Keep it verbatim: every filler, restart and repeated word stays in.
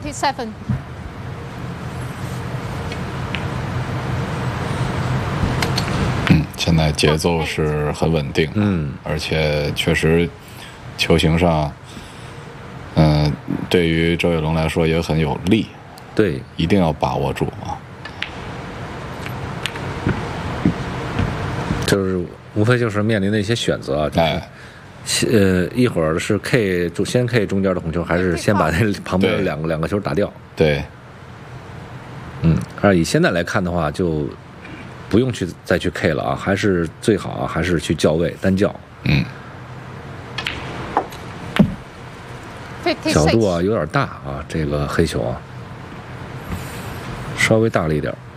fifty-seven。 嗯，现在节奏是很稳定， 嗯， 而且确实球形上，嗯、呃，对于周跃龙来说也很有利， 对， 一定要把握住啊。 就是无非就是面临的一些选择啊， 哎， 呃，一会儿是 K 中先 K 中间的红球，还是先把那旁边两个两个球打掉？ 对， 嗯，而以现在来看的话，就不用去再去 K 了啊，还是最好啊，还是去校位单校。 嗯， 角度啊有点大啊，这个黑球啊，稍微大了一点。